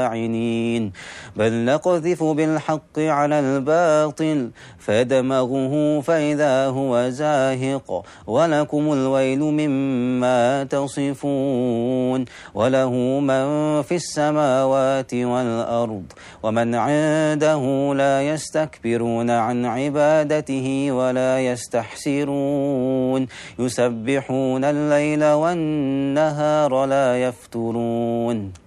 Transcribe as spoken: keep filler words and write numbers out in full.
عينين بل نقذف بالحق على الباطل فدمغه فإذا هو زاهق ولكم الويل مما تصفون وله من في السماوات والأرض ومن عنده لا يستكبرون عن عبادته ولا يستحسرون يسبحون الليل والنهار لا يفترون